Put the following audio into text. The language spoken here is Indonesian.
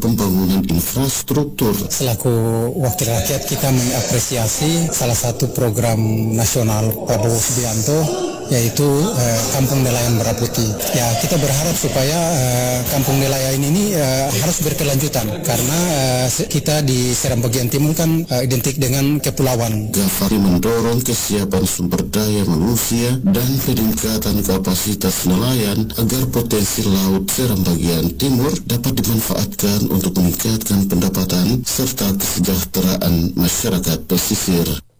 pembangunan infrastruktur. Selaku wakil rakyat, kita mengapresiasi salah satu program nasional Prabowo Subianto, yaitu Kampung Nelayan Merah Putih. Ya, kita berharap supaya Kampung Nelayan ini harus berkelanjutan, karena kita di Seram bagian timur kan identik dengan kepulauan. Gafari mendorong kesiapan sumber daya manusia dan peningkatan kapasitas nelayan agar potensi laut Seram bagian timur dapat dimanfaatkan untuk meningkatkan pendapatan serta kesejahteraan masyarakat pesisir.